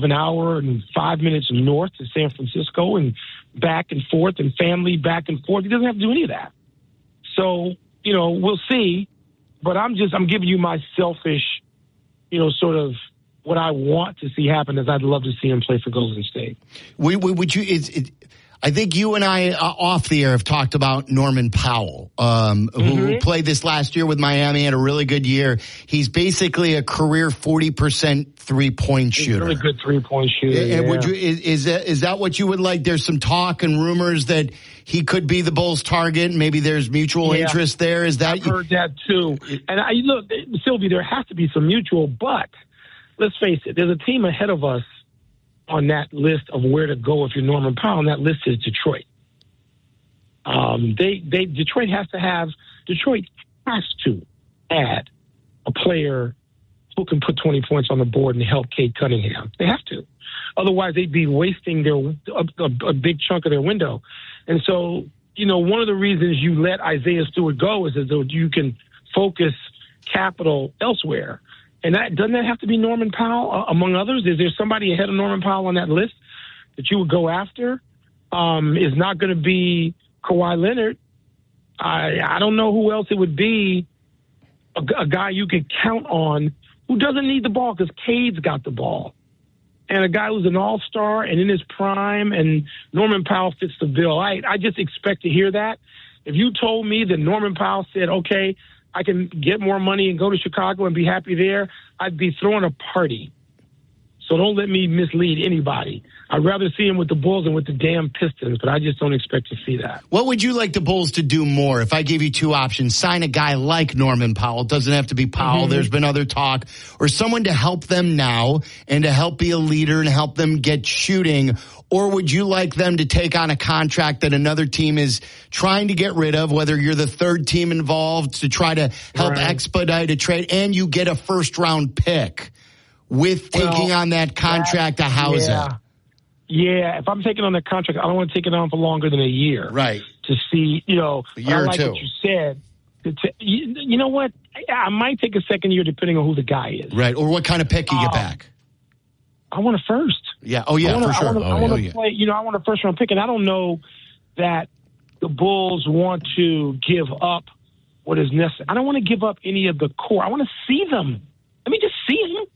an hour and 5 minutes north to San Francisco and back and forth and family back and forth. He doesn't have to do any of that. So, we'll see. But I'm giving you my selfish, sort of what I want to see happen is I'd love to see him play for Golden State. Would you? I think you and I off the air have talked about Norman Powell, who played this last year with Miami, had a really good year. He's basically a career 40% 3-point shooter. Really good 3-point shooter. And would you? Is that what you would like? There's some talk and rumors that he could be the Bulls' target. Maybe there's mutual interest there. Is that? I've heard that too. And look, Sylvie, there has to be some mutual, but let's face it, there's a team ahead of us on that list of where to go if you're Norman Powell, and that list is Detroit. Detroit has to add a player who can put 20 points on the board and help Cade Cunningham. They have to. Otherwise, they'd be wasting a big chunk of their window. And so, one of the reasons you let Isaiah Stewart go is that you can focus capital elsewhere. And doesn't that have to be Norman Powell, among others? Is there somebody ahead of Norman Powell on that list that you would go after? Is not going to be Kawhi Leonard. I don't know who else it would be, a guy you could count on who doesn't need the ball because Cade's got the ball. And a guy who's an all-star and in his prime, and Norman Powell fits the bill. I just expect to hear that. If you told me that Norman Powell said, okay, I can get more money and go to Chicago and be happy there, I'd be throwing a party. So don't let me mislead anybody. I'd rather see him with the Bulls than with the damn Pistons, but I just don't expect to see that. What would you like the Bulls to do more? If I gave you two options, sign a guy like Norman Powell. It doesn't have to be Powell. There's been other talk. Or someone to help them now and to help be a leader and help them get shooting. Or would you like them to take on a contract that another team is trying to get rid of, whether you're the third team involved to try to help expedite a trade, and you get a first-round pick with taking on that contract to house it? Yeah, if I'm taking on that contract, I don't want to take it on for longer than a year. Right. To see, a year or two. What you said. You know what? I might take a second year depending on who the guy is. Right, or what kind of pick you get back. I want a first. Yeah. Oh, yeah, for sure. I want to play. I want a first-round pick, and I don't know that the Bulls want to give up what is necessary. I don't want to give up any of the core. I want to see them. Let me just see them.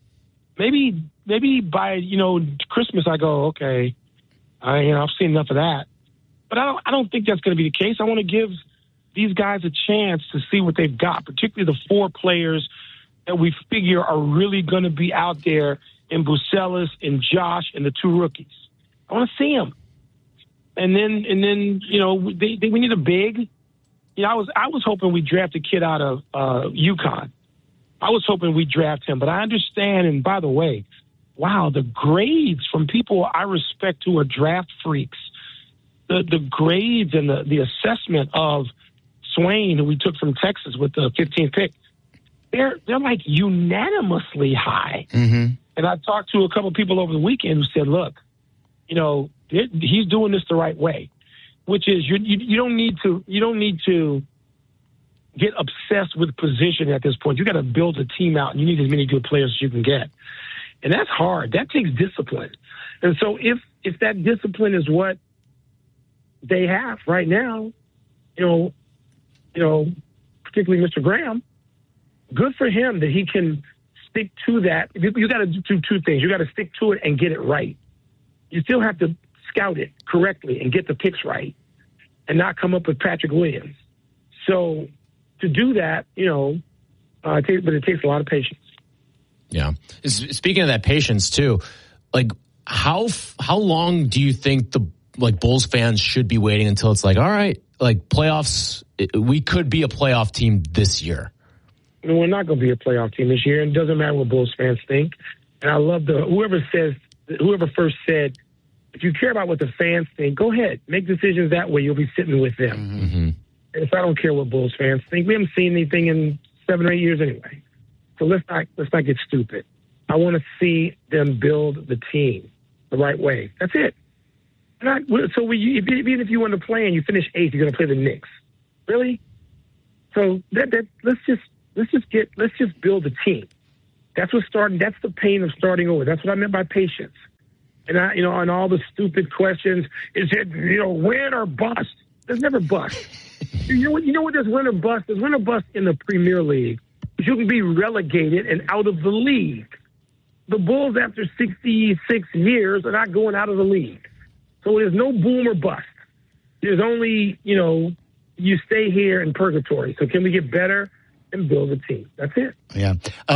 Maybe by Christmas I go, okay, I've seen enough of that. But I don't think that's going to be the case. I want to give these guys a chance to see what they've got, particularly the four players that we figure are really going to be out there in Bucelis and Josh and the two rookies. I want to see them. And then we need a big. I was hoping we draft a kid out of UConn. I was hoping we'd draft him, but I understand. And by the way, wow, the grades from people I respect who are draft freaks, the grades and the assessment of Swain, who we took from Texas with the 15th pick, they're like unanimously high. Mm-hmm. And I talked to a couple of people over the weekend who said, look, he's doing this the right way, which is you don't need to get obsessed with position at this point. You got to build a team out, and you need as many good players as you can get. And that's hard. That takes discipline. And so if that discipline is what they have right now, particularly Mr. Graham, good for him that he can stick to that. You got to do two things. You got to stick to it and get it right. You still have to scout it correctly and get the picks right and not come up with Patrick Williams. So to do that, but it takes a lot of patience. Yeah. Speaking of that patience too, like how long do you think the Bulls fans should be waiting until it's like, all right, like playoffs, we could be a playoff team this year? We're not going to be a playoff team this year, and it doesn't matter what Bulls fans think. And I love whoever first said, if you care about what the fans think, go ahead, make decisions that way. You'll be sitting with them. Mm-hmm. And if I don't care what Bulls fans think, we haven't seen anything in 7 or 8 years anyway. So let's not get stupid. I want to see them build the team the right way. That's it. Even if you want to play and you finish 8th, you're going to play the Knicks. Really? So let's just build a team. That's the pain of starting over. That's what I meant by patience. and all the stupid questions. Is it, win or bust? There's never bust. You know what? There's win or bust. There's win or bust in the Premier League. You can be relegated and out of the league. The Bulls, after 66 years, are not going out of the league. So there's no boom or bust. There's only, you stay here in purgatory. So can we get better and build a team? That's it. Yeah.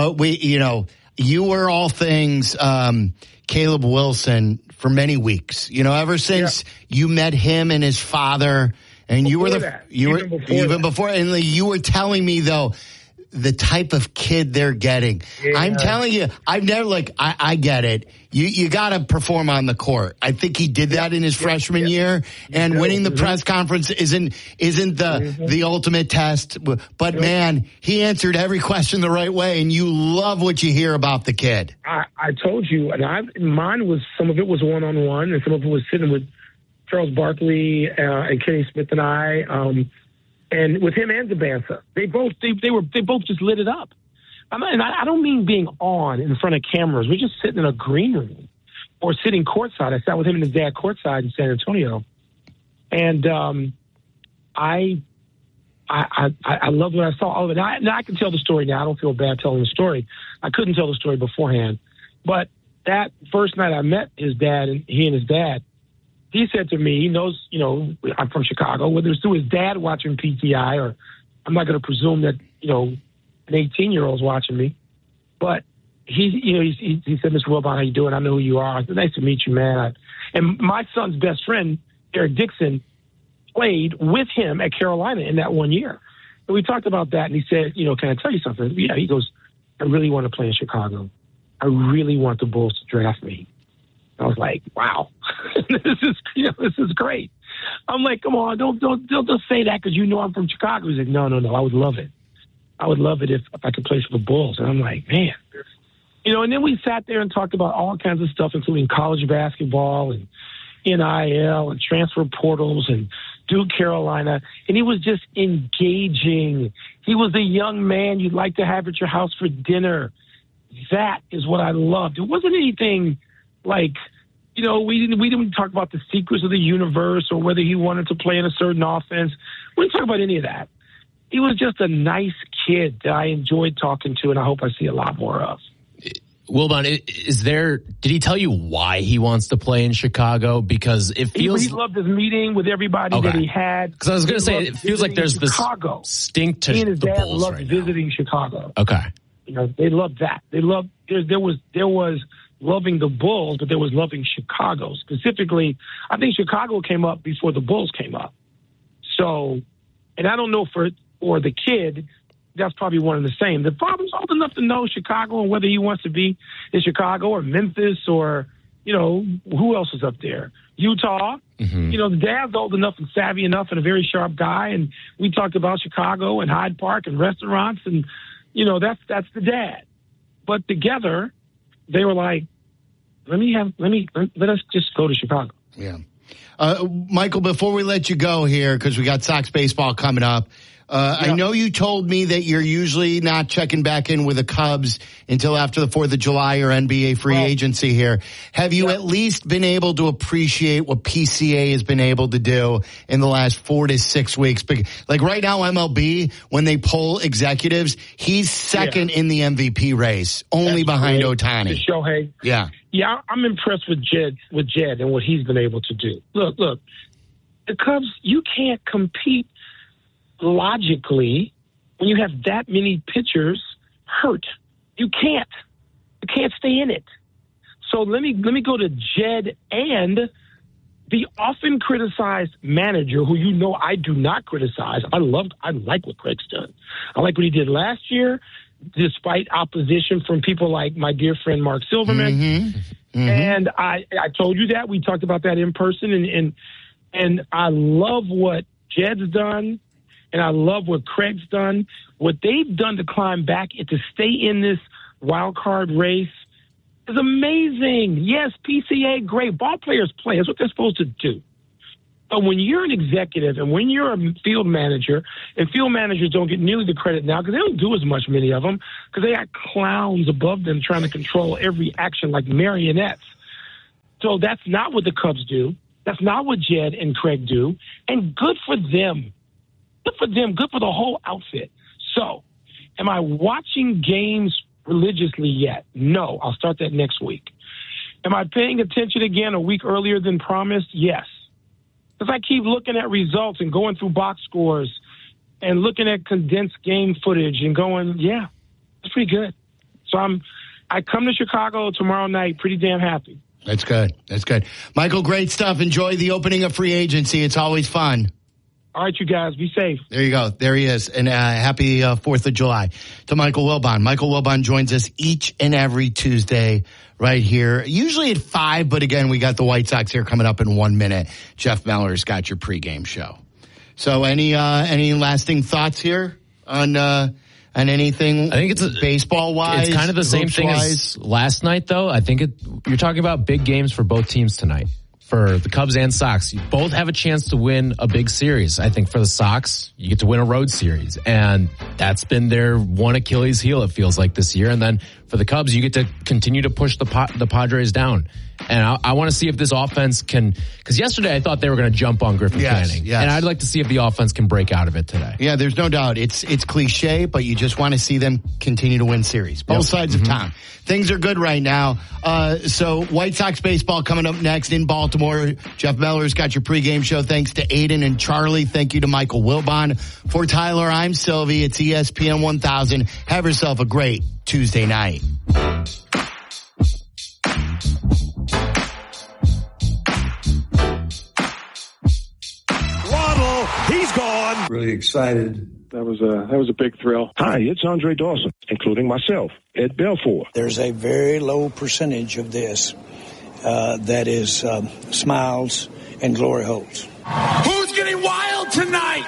You were all things Caleb Wilson for many weeks. Ever since you met him and his father, and even before, and you were telling me though the type of kid they're getting. Yeah. I'm telling you, I've never I get it. You got to perform on the court. I think he did that in his freshman year, and winning the press conference isn't the ultimate test. But man, he answered every question the right way, and you love what you hear about the kid. I told you, and mine was, some of it was one-on-one, and some of it was sitting with Charles Barkley and Kenny Smith and I. And with him and Zabanza, they both just lit it up. I don't mean being on in front of cameras. We're just sitting in a green room or sitting courtside. I sat with him and his dad courtside in San Antonio, and I loved what I saw. All of it. Now I can tell the story now. I don't feel bad telling the story. I couldn't tell the story beforehand, but that first night I met his dad, and he and his dad. He said to me, he knows, I'm from Chicago, whether it's through his dad watching PTI, or I'm not going to presume that, an 18-year-old's watching me. But he said, Mr. Wilbon, how you doing? I know who you are. I said, nice to meet you, man. And my son's best friend, Eric Dixon, played with him at Carolina in that 1 year. And we talked about that, and he said, can I tell you something? Yeah, he goes, I really want to play in Chicago. I really want the Bulls to draft me. I was like, wow, this is great. I'm like, come on, don't just say that because I'm from Chicago. He's like, no, I would love it. I would love it if I could play for the Bulls. And I'm like, man, and then we sat there and talked about all kinds of stuff, including college basketball and NIL and transfer portals and Duke, Carolina. And he was just engaging. He was a young man you'd like to have at your house for dinner. That is what I loved. It wasn't anything like, we didn't talk about the secrets of the universe or whether he wanted to play in a certain offense. We didn't talk about any of that. He was just a nice kid that I enjoyed talking to, and I hope I see a lot more of. Wilbon, did he tell you why he wants to play in Chicago? Because it feels... He loved his meeting with everybody that he had. Because I was going to say, it feels like there's Chicago. This stink to the Bulls right now. He and his dad loved visiting Chicago. Okay. They loved that. There was loving the Bulls, but there was loving Chicago. Specifically, I think Chicago came up before the Bulls came up. So, and I don't know for the kid, that's probably one and the same. The father's old enough to know Chicago and whether he wants to be in Chicago or Memphis or, who else is up there? Utah. Mm-hmm. The dad's old enough and savvy enough and a very sharp guy. And we talked about Chicago and Hyde Park and restaurants and, that's the dad. But together, they were like, let us just go to Chicago. Yeah. Michael, before we let you go here, because we got Sox baseball coming up, I know you told me that you're usually not checking back in with the Cubs until after the 4th of July or NBA free agency here. Have you at least been able to appreciate what PCA has been able to do in the last 4 to 6 weeks? Like right now, MLB, when they poll executives, he's second in the MVP race, only behind Ohtani. Shohei. Yeah. Yeah, I'm impressed with Jed and what he's been able to do. Look, the Cubs, you can't compete logically when you have that many pitchers hurt. You can't stay in it. So let me go to Jed and the often criticized manager who I do not criticize. I like what Craig's done. I like what he did last year, despite opposition from people like my dear friend Mark Silverman. Mm-hmm. Mm-hmm. And I told you that. We talked about that in person, and I love what Jed's done. And I love what Craig's done. What they've done to climb back and to stay in this wild card race is amazing. Yes, PCA, great. Ball players play. That's what they're supposed to do. But when you're an executive and when you're a field manager, and field managers don't get nearly the credit now because they don't do as much, many of them, because they got clowns above them trying to control every action like marionettes. So that's not what the Cubs do. That's not what Jed and Craig do. And good for them. Good for them. Good for the whole outfit. So, am I watching games religiously yet? No. I'll start that next week. Am I paying attention again a week earlier than promised? Yes. Because I keep looking at results and going through box scores and looking at condensed game footage and going, yeah, it's pretty good. So I come to Chicago tomorrow night pretty damn happy. That's good. That's good. Michael, great stuff. Enjoy the opening of free agency. It's always fun. All right, you guys, be safe. There you go. There he is. And happy 4th of July to Michael Wilbon. Michael Wilbon joins us each and every Tuesday right here, usually at 5. But again, we got the White Sox here coming up in 1 minute. Jeff Meller's got your pregame show. So any lasting thoughts here on anything? I think it's baseball wise. It's kind of the same thing as last night, though. I think you're talking about big games for both teams tonight. For the Cubs and Sox, you both have a chance to win a big series. I think for the Sox, you get to win a road series, and that's been their one Achilles heel, it feels like, this year. And then for the Cubs, you get to continue to push the Padres down. And I want to see if this offense can, because yesterday I thought they were going to jump on Griffin Canning. Yes. And I'd like to see if the offense can break out of it today. Yeah, there's no doubt. It's cliche, but you just want to see them continue to win series. Both sides of town. Things are good right now. So White Sox baseball coming up next in Baltimore. Jeff Meller's got your pregame show. Thanks to Aiden and Charlie. Thank you to Michael Wilbon. For Tyler, I'm Sylvie. It's ESPN 1000. Have yourself a great Tuesday night. He's gone. Really excited. That was a big thrill. Hi, it's Andre Dawson, including myself, Ed Belfour. There's a very low percentage of this that is smiles and glory holes. Who's getting wild tonight?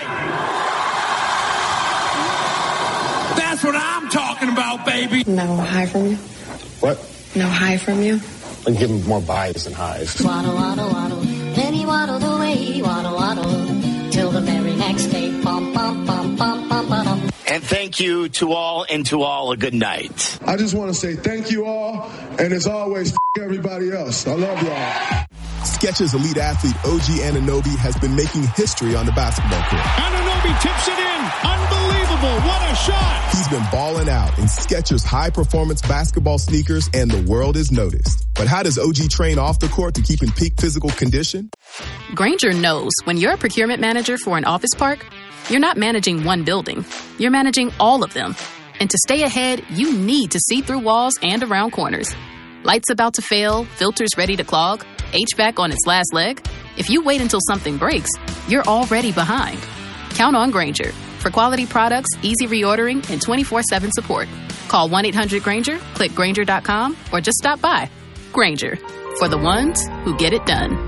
That's what I'm talking about, baby. No high from you? What? No high from you? I'll give him more buys than highs. Waddle, waddle, waddle. Then he waddled away, waddle, waddle. Till the very next day, bum, bum, bum, bum, bum, bum. And thank you to all, and to all a good night. I just want to say thank you all, and as always, everybody else. I love y'all. Skechers elite athlete OG Anunoby has been making history on the basketball court. Anunoby tips it in. Unbelievable. What a shot. He's been balling out in Skechers high-performance basketball sneakers, and the world is noticed. But how does OG train off the court to keep in peak physical condition? Grainger knows when you're a procurement manager for an office park, you're not managing one building. You're managing all of them. And to stay ahead, you need to see through walls and around corners. Lights about to fail, filters ready to clog, HVAC on its last leg. If you wait until something breaks, you're already behind. Count on Grainger for quality products, easy reordering, and 24/7 support. Call 1-800-GRAINGER, click Grainger.com, or just stop by. Grainger, for the ones who get it done.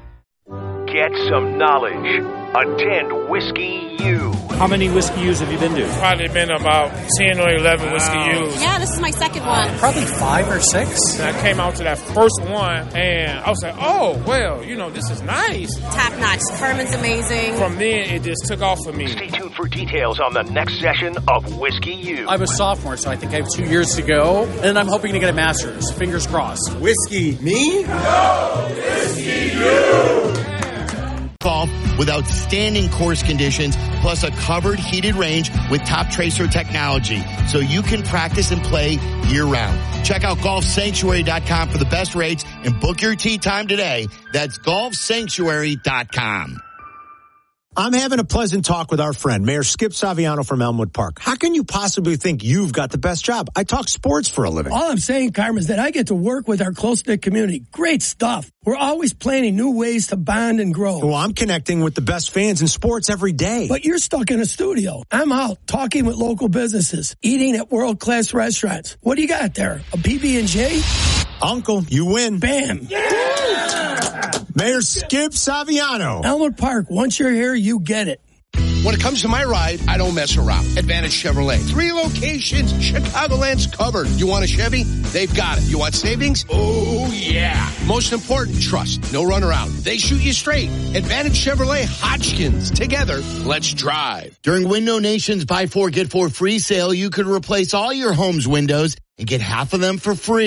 Get some knowledge. Attend Whiskey U. How many Whiskey U's have you been to? Probably been about 10 or 11 Whiskey U's. Yeah, this is my second one. Probably 5 or 6. And I came out to that first one, and I was like, oh, well, this is nice. Top notch. Herman's amazing. From then, it just took off for me. Stay tuned for details on the next session of Whiskey U. I'm a sophomore, so I think I have 2 years to go, and I'm hoping to get a master's. Fingers crossed. Whiskey, me? No, Whiskey U. Golf with outstanding course conditions, plus a covered heated range with Top Tracer technology, so you can practice and play year-round. Check out GolfSanctuary.com for the best rates and book your tee time today. That's GolfSanctuary.com. I'm having a pleasant talk with our friend, Mayor Skip Saviano from Elmwood Park. How can you possibly think you've got the best job? I talk sports for a living. All I'm saying, Carmen, is that I get to work with our close-knit community. Great stuff. We're always planning new ways to bond and grow. Well, I'm connecting with the best fans in sports every day. But you're stuck in a studio. I'm out talking with local businesses, eating at world-class restaurants. What do you got there? A PB&J? Uncle, you win. Bam. Yeah! Mayor Skip Saviano. Elmwood Park, once you're here, you get it. When it comes to my ride, I don't mess around. Advantage Chevrolet. 3 locations, Chicagoland's covered. You want a Chevy? They've got it. You want savings? Oh, yeah. Most important, trust. No runaround. They shoot you straight. Advantage Chevrolet Hodgkins. Together, let's drive. During Window Nation's Buy 4, Get 4 free sale, you could replace all your home's windows and get half of them for free.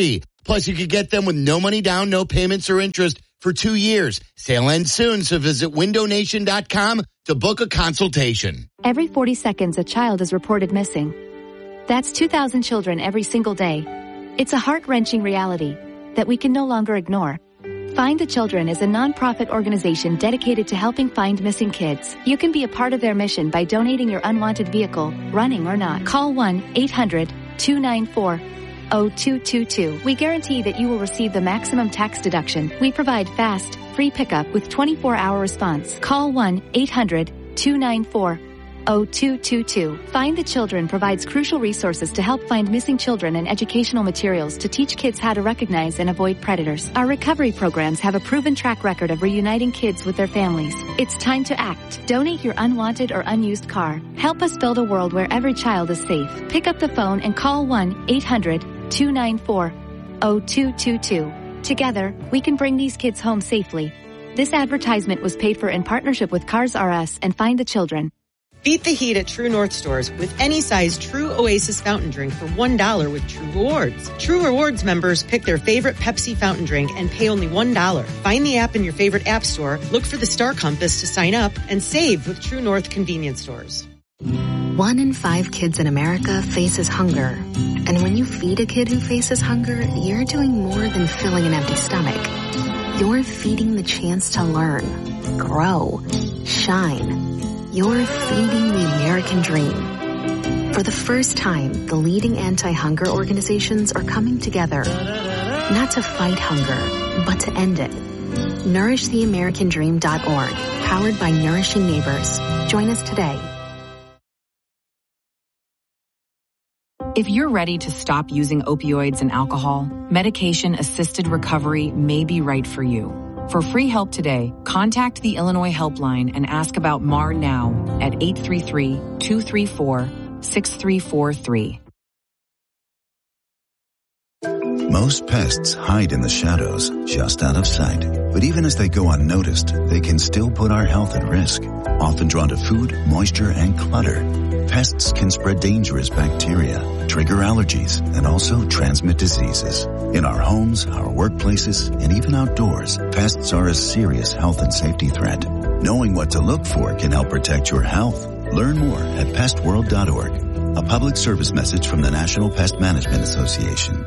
Plus, you could get them with no money down, no payments or interest for 2 years. Sale ends soon, so visit windownation.com to book a consultation. Every 40 seconds, a child is reported missing. That's 2,000 children every single day. It's a heart-wrenching reality that we can no longer ignore. Find the Children is a non-profit organization dedicated to helping find missing kids. You can be a part of their mission by donating your unwanted vehicle, running or not. Call 1-800-294-0222. We guarantee that you will receive the maximum tax deduction. We provide fast, free pickup with 24-hour response. Call 1-800-294-0222. Find the Children provides crucial resources to help find missing children and educational materials to teach kids how to recognize and avoid predators. Our recovery programs have a proven track record of reuniting kids with their families. It's time to act. Donate your unwanted or unused car. Help us build a world where every child is safe. Pick up the phone and call 1-800-294-0222. Together, we can bring these kids home safely. This advertisement was paid for in partnership with Cars R Us and Find the Children. Beat the heat at True North stores with any size True Oasis fountain drink for $1 with True Rewards. True Rewards members pick their favorite Pepsi fountain drink and pay only $1. Find the app in your favorite app store, look for the Star Compass to sign up, and save with True North convenience stores. 1 in 5 kids in America faces hunger. And when you feed a kid who faces hunger, you're doing more than filling an empty stomach. You're feeding the chance to learn, grow, shine. You're feeding the American dream. For the first time, the leading anti-hunger organizations are coming together, not to fight hunger, but to end it. NourishTheAmericanDream.org, powered by Nourishing Neighbors. Join us today. If you're ready to stop using opioids and alcohol, medication-assisted recovery may be right for you. For free help today, contact the Illinois Helpline and ask about MAR now at 833-234-6343. Most pests hide in the shadows, just out of sight. But even as they go unnoticed, they can still put our health at risk. Often drawn to food, moisture, and clutter, pests can spread dangerous bacteria, trigger allergies, and also transmit diseases. In our homes, our workplaces, and even outdoors, pests are a serious health and safety threat. Knowing what to look for can help protect your health. Learn more at pestworld.org. A public service message from the National Pest Management Association.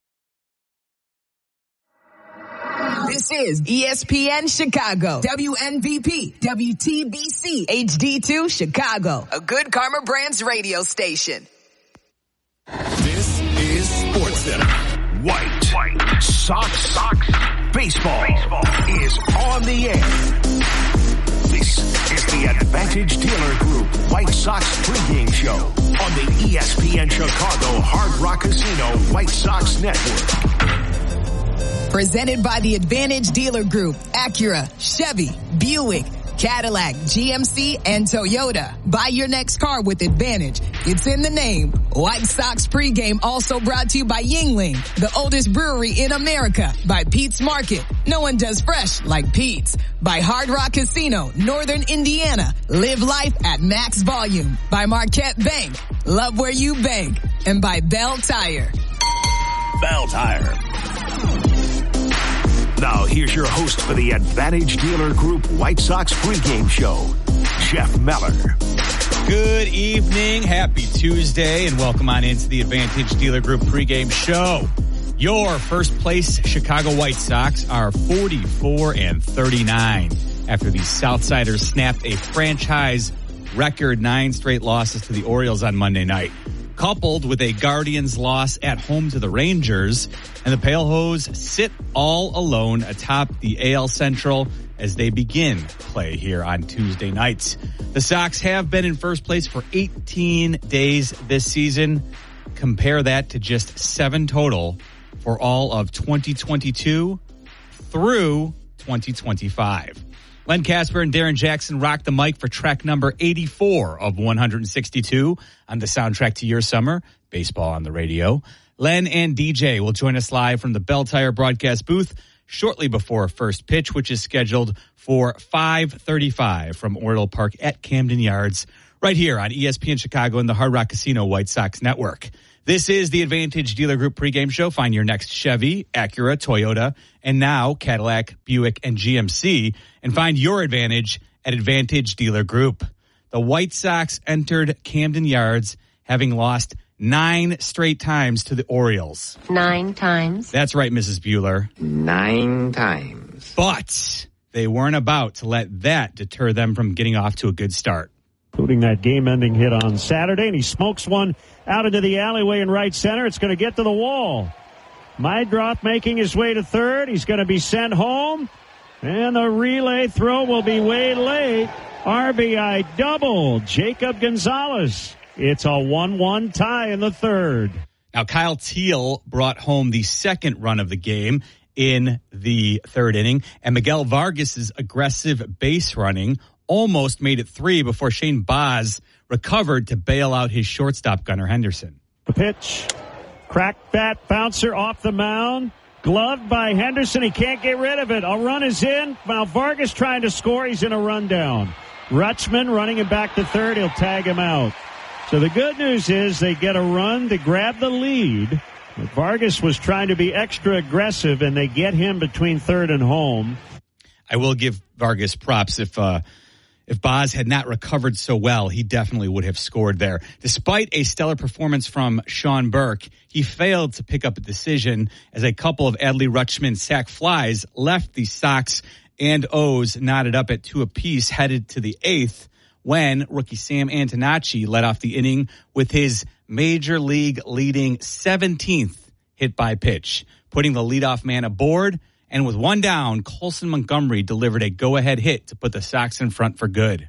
This is ESPN Chicago, WNVP, WTBC, HD2 Chicago, a Good Karma Brands radio station. This is SportsCenter. White Sox baseball is on the air. This is the Advantage Dealer Group White Sox pregame show on the ESPN Chicago Hard Rock Casino White Sox Network. Presented by the Advantage Dealer Group, Acura, Chevy, Buick, Cadillac, GMC, and Toyota. Buy your next car with Advantage. It's in the name. White Sox pregame also brought to you by Yuengling, the oldest brewery in America. By Pete's Market. No one does fresh like Pete's. By Hard Rock Casino, Northern Indiana. Live life at max volume. By Marquette Bank. Love where you bank. And by Bell Tire. Bell Tire. Now here's your host for the Advantage Dealer Group White Sox pregame show, Jeff Meller. Good evening, happy Tuesday, and welcome on into the Advantage Dealer Group pregame show. Your first place Chicago White Sox are 44-39 after the Southsiders snapped a franchise record 9 straight losses to the Orioles on Monday night. Coupled with a Guardians loss at home to the Rangers, and the Pale Hose sit all alone atop the AL Central as they begin play here on Tuesday nights. The Sox have been in first place for 18 days this season. Compare that to just 7 total for all of 2022 through 2025. Len Casper and Darren Jackson rock the mic for track number 84 of 162 on the soundtrack to your summer, Baseball on the Radio. Len and DJ will join us live from the Bell Tire broadcast booth shortly before first pitch, which is scheduled for 5:35 from Oriole Park at Camden Yards. right here on ESPN Chicago and the Hard Rock Casino White Sox Network. This is the Advantage Dealer Group pregame show. Find your next Chevy, Acura, Toyota, and now Cadillac, Buick, and GMC, and find your Advantage at Advantage Dealer Group. The White Sox entered Camden Yards having lost 9 straight times to the Orioles. 9 times? That's right, Mrs. Bueller. 9 times. But they weren't about to let that deter them from getting off to a good start. Including that game-ending hit on Saturday, and he smokes one out into the alleyway in right center. It's going to get to the wall. Meidroth making his way to third. He's going to be sent home, and the relay throw will be way late. RBI double, Jacob Gonzalez. It's a 1-1 tie in the third. Now, Kyle Teal brought home the second run of the game in the third inning, and Miguel Vargas's aggressive base running almost made it 3 before Shane Baz recovered to bail out his shortstop, Gunnar Henderson. The pitch, cracked bat bouncer off the mound, gloved by Henderson. He can't get rid of it. A run is in. Now Vargas trying to score. He's in a rundown. Rutschman running him back to third. He'll tag him out. So the good news is they get a run to grab the lead. But Vargas was trying to be extra aggressive, and they get him between third and home. I will give Vargas props. If Baz had not recovered so well, he definitely would have scored there. Despite a stellar performance from Sean Burke, he failed to pick up a decision as a couple of Adley Rutschman sac flies left the Sox and O's knotted up at 2 apiece, headed to the 8th, when rookie Sam Antonacci led off the inning with his major league leading 17th hit by pitch, putting the leadoff man aboard. And with 1 down, Colson Montgomery delivered a go-ahead hit to put the Sox in front for good.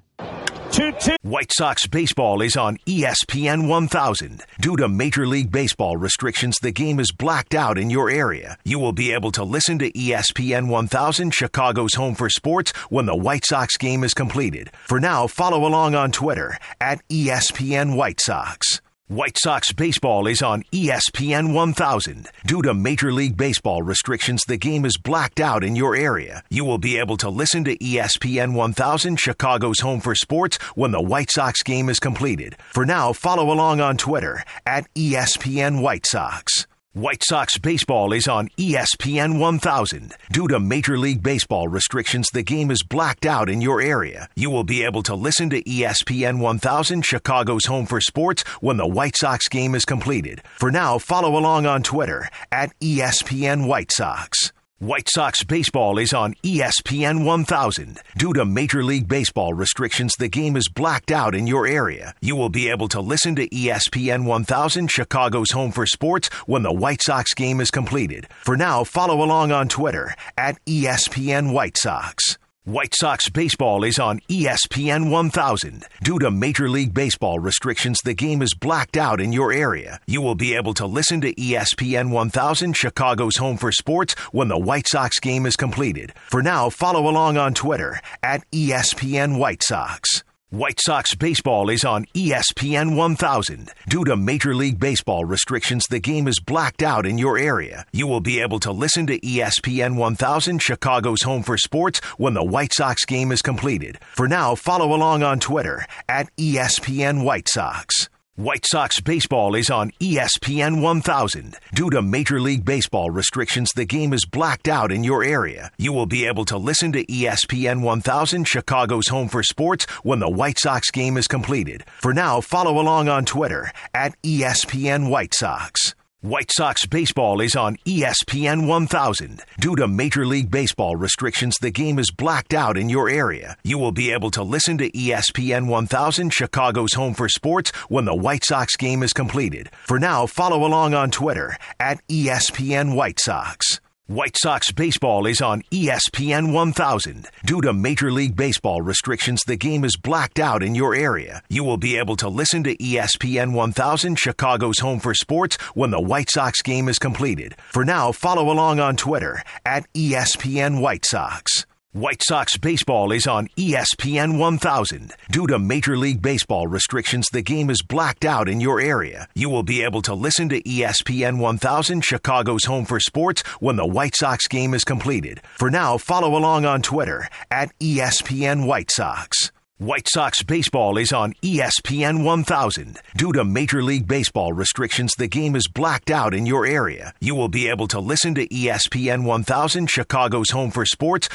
2-2. White Sox baseball is on ESPN 1000. Due to Major League Baseball restrictions, the game is blacked out in your area. You will be able to listen to ESPN 1000, Chicago's home for sports, when the White Sox game is completed. For now, follow along on Twitter at ESPN White Sox. White Sox baseball is on ESPN 1000. Due to Major League Baseball restrictions, the game is blacked out in your area. You will be able to listen to ESPN 1000, Chicago's home for sports, when the White Sox game is completed. For now, follow along on Twitter at ESPN White Sox. White Sox baseball is on ESPN 1000. Due to Major League Baseball restrictions, the game is blacked out in your area. You will be able to listen to ESPN 1000, Chicago's home for sports, when the White Sox game is completed. For now, follow along on Twitter at ESPN White Sox. White Sox baseball is on ESPN 1000. Due to Major League Baseball restrictions, the game is blacked out in your area. You will be able to listen to ESPN 1000, Chicago's home for sports, when the White Sox game is completed. For now, follow along on Twitter at ESPN White Sox. White Sox baseball is on ESPN 1000. Due to Major League Baseball restrictions, the game is blacked out in your area. You will be able to listen to ESPN 1000, Chicago's home for sports, when the White Sox game is completed. For now, follow along on Twitter at ESPN White Sox. White Sox baseball is on ESPN 1000. Due to Major League Baseball restrictions, the game is blacked out in your area. You will be able to listen to ESPN 1000, Chicago's home for sports, when the White Sox game is completed. For now, follow along on Twitter at ESPN White Sox. White Sox baseball is on ESPN 1000. Due to Major League Baseball restrictions, the game is blacked out in your area. You will be able to listen to ESPN 1000, Chicago's home for sports, when the White Sox game is completed. For now, follow along on Twitter at ESPN White Sox. White Sox baseball is on ESPN 1000. Due to Major League Baseball restrictions, the game is blacked out in your area. You will be able to listen to ESPN 1000, Chicago's home for sports, when the White Sox game is completed. For now, follow along on Twitter at ESPN White Sox. White Sox baseball is on ESPN 1000. Due to Major League Baseball restrictions, the game is blacked out in your area. You will be able to listen to ESPN 1000, Chicago's home for sports, when the White Sox game is completed. For now, follow along on Twitter at ESPN White Sox. White Sox baseball is on ESPN 1000. Due to Major League Baseball restrictions, the game is blacked out in your area. You will be able to listen to ESPN 1000, Chicago's home for sports, when the White Sox game is completed. For now, follow along on Twitter at ESPN White Sox. White Sox baseball is on ESPN 1000. Due to Major League Baseball restrictions, the game is blacked out in your area. You will be able to listen to ESPN 1000, Chicago's home for sports,